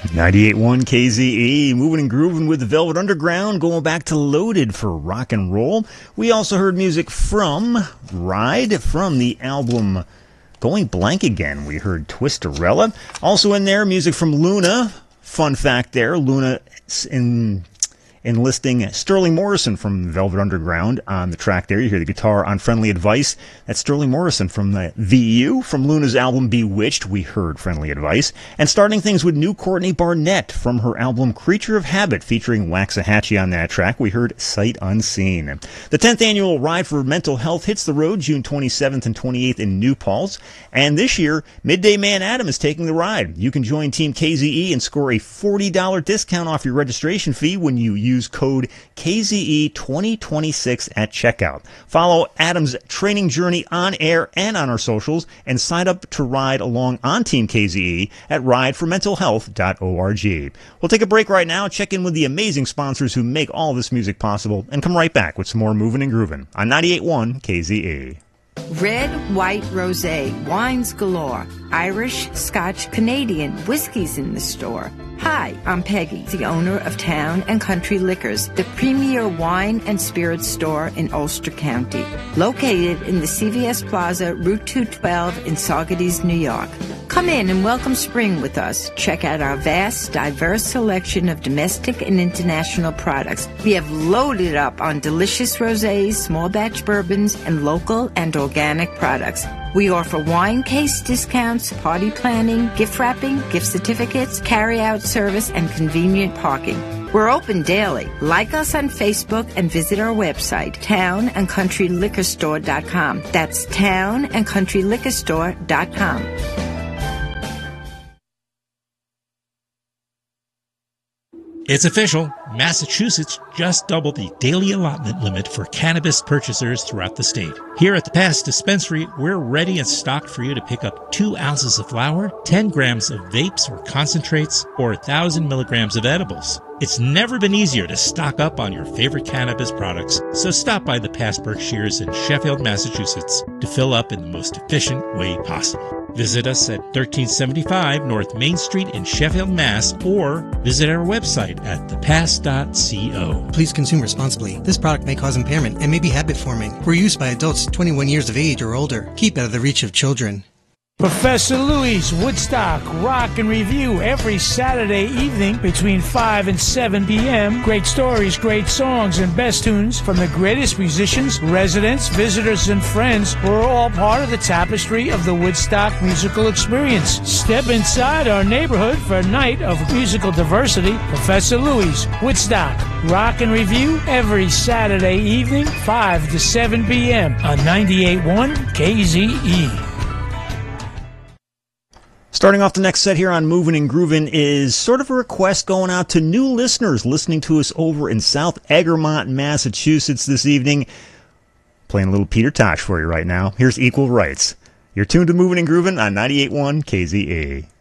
98.1 KZE, moving and grooving with the Velvet Underground, going back to Loaded for rock and roll. We also heard music from Ride, from the album Going Blank Again. We heard Twisterella. Also in there, music from Luna. Fun fact there, Luna enlisting Sterling Morrison from Velvet Underground on the track there. You hear the guitar on Friendly Advice. That's Sterling Morrison from the VU. From Luna's album Bewitched, we heard Friendly Advice. And starting things with new Courtney Barnett from her album Creature of Habit, featuring Waxahachie on that track, we heard Sight Unseen. The 10th annual Ride for Mental Health hits the road June 27th and 28th in New Paltz. And this year, Midday Man Adam is taking the ride. You can join Team KZE and score a $40 discount off your registration fee when you use code KZE2026 at checkout. Follow Adam's training journey on air and on our socials, and sign up to ride along on Team KZE at rideformentalhealth.org. We'll take a break right now, check in with the amazing sponsors who make all this music possible, and come right back with some more moving and grooving on 98.1 KZE. Red, white, rosé, wines galore, Irish, Scotch, Canadian, whiskies in the store. Hi, I'm Peggy, the owner of Town and Country Liquors, the premier wine and spirits store in Ulster County, located in the CVS Plaza, Route 212 in Saugerties, New York. Come in and welcome spring with us. Check out our vast, diverse selection of domestic and international products. We have loaded up on delicious rosés, small batch bourbons, and local and organic products. We offer wine case discounts, party planning, gift wrapping, gift certificates, carry-out service, and convenient parking. We're open daily. Like us on Facebook and visit our website, townandcountryliquorstore.com. That's townandcountryliquorstore.com. It's official. Massachusetts just doubled the daily allotment limit for cannabis purchasers throughout the state. Here at the Pass Dispensary, we're ready and stocked for you to pick up 2 ounces of flour, 10 grams of vapes or concentrates, or 1,000 milligrams of edibles. It's never been easier to stock up on your favorite cannabis products, so stop by the Pass Berkshires in Sheffield, Massachusetts to fill up in the most efficient way possible. Visit us at 1375 North Main Street in Sheffield, Mass, or visit our website at thepass.co. Please consume responsibly. This product may cause impairment and may be habit-forming. For use by adults 21 years of age or older. Keep out of the reach of children. Professor Louis' Woodstock Rock and Review every Saturday evening between 5 and 7 p.m. Great stories, great songs, and best tunes from the greatest musicians, residents, visitors, and friends who are all part of the tapestry of the Woodstock musical experience. Step inside our neighborhood for a night of musical diversity. Professor Louis' Woodstock Rock and Review every Saturday evening, 5 to 7 p.m. on 98.1 KZE. Starting off the next set here on Movin' and Groovin' is sort of a request going out to new listeners listening to us over in South Egremont, Massachusetts this evening. Playing a little Peter Tosh for you right now. Here's Equal Rights. You're tuned to Movin' and Groovin' on 98.1 KZE.